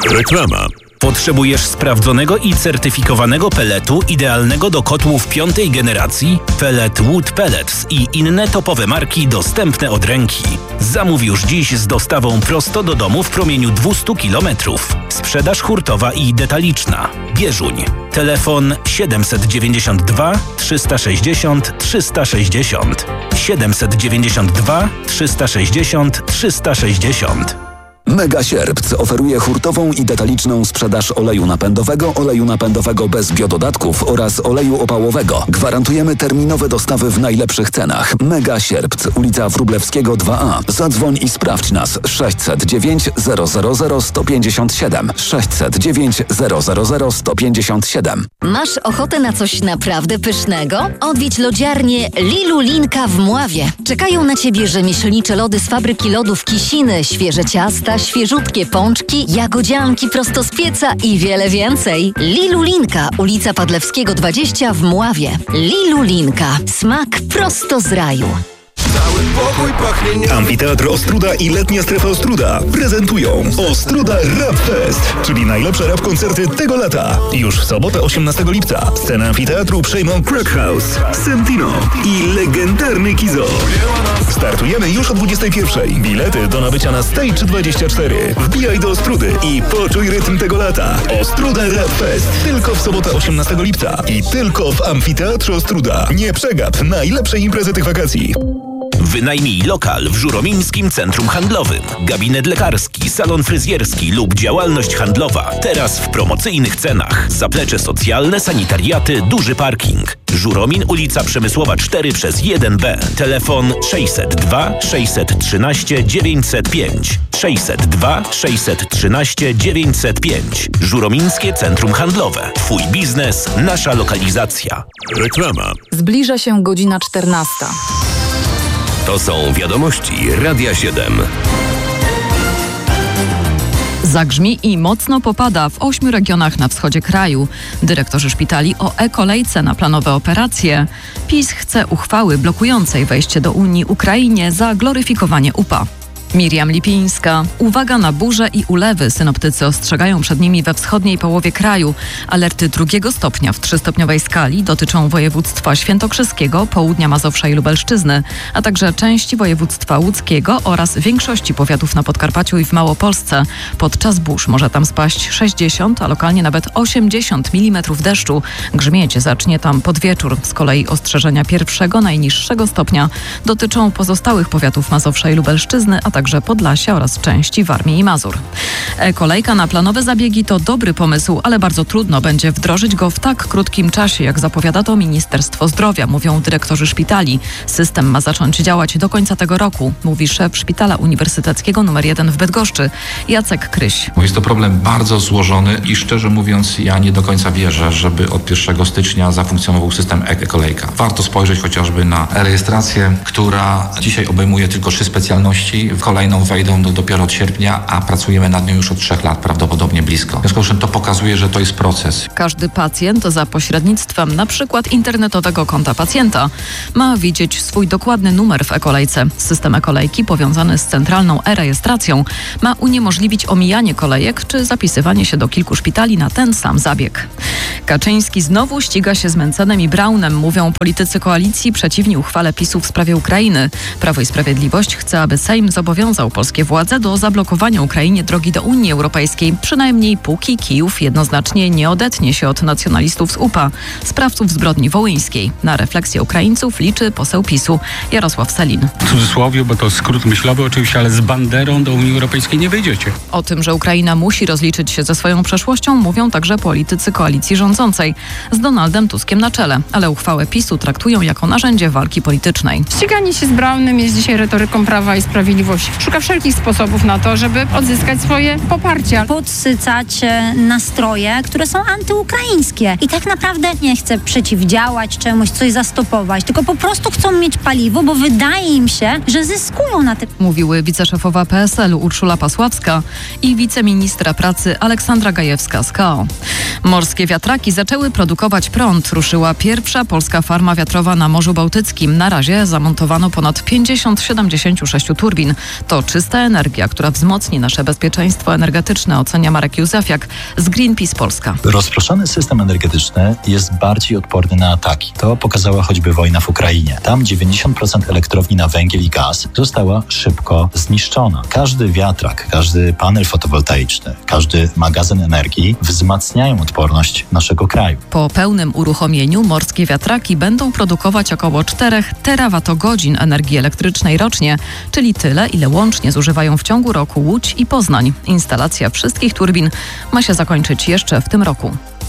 Reklama. Potrzebujesz sprawdzonego i certyfikowanego pelletu idealnego do kotłów 5. generacji? Pellet Wood Pellets i inne topowe marki dostępne od ręki. Zamów już dziś z dostawą prosto do domu w promieniu 200 km. Sprzedaż hurtowa i detaliczna. Bieżuń. Telefon 792 360 360. 792 360 360. Mega Sierpc oferuje hurtową i detaliczną sprzedaż oleju napędowego bez biododatków oraz oleju opałowego. Gwarantujemy terminowe dostawy w najlepszych cenach. Mega Sierpc, ulica Wróblewskiego 2A. Zadzwoń i sprawdź nas 609 000 157 609 000 157. Masz ochotę na coś naprawdę pysznego? Odwiedź lodziarnię Lilulinka w Mławie. Czekają na Ciebie rzemieślnicze lody z fabryki lodów Kisiny, świeże ciasta, świeżutkie pączki, jagodzianki prosto z pieca i wiele więcej. Lilulinka, ulica Padlewskiego 20 w Mławie. Lilulinka. Smak prosto z raju. Amfiteatr Ostróda i Letnia Strefa Ostróda prezentują Ostróda Rap Fest, czyli najlepsze rap koncerty tego lata. Już w sobotę 18 lipca scenę amfiteatru przejmą Crack House, Sentino i legendarny Kizo. Startujemy już o 21. Bilety do nabycia na Stage24. Wbijaj do Ostrudy i poczuj rytm tego lata. Ostróda Rap Fest tylko w sobotę 18 lipca i tylko w Amfiteatrze Ostruda. Nie przegap najlepszej imprezy tych wakacji. Wynajmij lokal w Żuromińskim Centrum Handlowym. Gabinet lekarski, salon fryzjerski lub działalność handlowa. Teraz w promocyjnych cenach. Zaplecze socjalne, sanitariaty, duży parking. Żuromin, ulica Przemysłowa 4/1B. Telefon 602 613 905. 602 613 905. Żuromińskie Centrum Handlowe. Twój biznes, nasza lokalizacja. Reklama. Zbliża się godzina 14. To są wiadomości Radia 7. Zagrzmi i mocno popada w 8 regionach na wschodzie kraju. Dyrektorzy szpitali o e-kolejce na planowe operacje. PiS chce uchwały blokującej wejście do Unii Ukrainie za gloryfikowanie UPA. Miriam Lipińska. Uwaga na burze i ulewy. Synoptycy ostrzegają przed nimi we wschodniej połowie kraju. Alerty 2 stopnia w 3-stopniowej skali dotyczą województwa świętokrzyskiego, południa Mazowsza i Lubelszczyzny, a także części województwa łódzkiego oraz większości powiatów na Podkarpaciu i w Małopolsce. Podczas burz może tam spaść 60, a lokalnie nawet 80 mm deszczu. Grzmieć zacznie tam pod wieczór. Z kolei ostrzeżenia 1 najniższego stopnia dotyczą pozostałych powiatów Mazowsza i Lubelszczyzny, a także Podlasia oraz części Warmii i Mazur. E-kolejka na planowe zabiegi to dobry pomysł, ale bardzo trudno będzie wdrożyć go w tak krótkim czasie, jak zapowiada to Ministerstwo Zdrowia, mówią dyrektorzy szpitali. System ma zacząć działać do końca tego roku, mówi szef Szpitala Uniwersyteckiego nr 1 w Bydgoszczy, Jacek Kryś. Jest to problem bardzo złożony i szczerze mówiąc ja nie do końca wierzę, żeby od 1 stycznia zafunkcjonował system e-kolejka. Warto spojrzeć chociażby na rejestrację, która dzisiaj obejmuje tylko 3 specjalności. Kolejną wejdą dopiero od sierpnia, a pracujemy nad nią już od 3 lat, prawdopodobnie blisko. W związku z czym to pokazuje, że to jest proces. Każdy pacjent za pośrednictwem na przykład internetowego konta pacjenta ma widzieć swój dokładny numer w e-kolejce. System e-kolejki powiązany z centralną e-rejestracją ma uniemożliwić omijanie kolejek czy zapisywanie się do kilku szpitali na ten sam zabieg. Kaczyński znowu ściga się z Mencenem i Braunem, mówią politycy koalicji przeciwni uchwale PiS-u w sprawie Ukrainy. Prawo i Sprawiedliwość chce, aby Sejm zobowiązał polskie władze do zablokowania Ukrainie drogi do Unii Europejskiej, przynajmniej póki Kijów jednoznacznie nie odetnie się od nacjonalistów z UPA, sprawców zbrodni wołyńskiej. Na refleksję Ukraińców liczy poseł PiS-u Jarosław Sellin. W cudzysłowie, bo to skrót myślowy oczywiście, ale z banderą do Unii Europejskiej nie wejdziecie. O tym, że Ukraina musi rozliczyć się ze swoją przeszłością, mówią także politycy koalicji rządzącej z Donaldem Tuskiem na czele, ale uchwałę PiS-u traktują jako narzędzie walki politycznej. Ściganie się z Braunem jest dzisiaj retoryką Prawa i Sprawiedliwości. Szuka wszelkich sposobów na to, żeby odzyskać swoje poparcie. Podsycać nastroje, które są antyukraińskie. I tak naprawdę nie chce przeciwdziałać czemuś, coś zastopować, tylko po prostu chcą mieć paliwo, bo wydaje im się, że zyskują na tym. Mówiły wiceszefowa PSL-u Urszula Pasławska i wiceministra pracy Aleksandra Gajewska z KO. Morskie wiatraki zaczęły produkować prąd. Ruszyła pierwsza polska farma wiatrowa na Morzu Bałtyckim. Na razie zamontowano ponad 76 turbin. To czysta energia, która wzmocni nasze bezpieczeństwo energetyczne, ocenia Marek Józefiak z Greenpeace Polska. Rozproszony system energetyczny jest bardziej odporny na ataki. To pokazała choćby wojna w Ukrainie. Tam 90% elektrowni na węgiel i gaz została szybko zniszczona. Każdy wiatrak, każdy panel fotowoltaiczny, każdy magazyn energii wzmacniają odporność naszego kraju. Po pełnym uruchomieniu morskie wiatraki będą produkować około 4 terawatogodzin energii elektrycznej rocznie, czyli tyle, ile łącznie zużywają w ciągu roku Łódź i Poznań. Instalacja wszystkich turbin ma się zakończyć jeszcze w tym roku.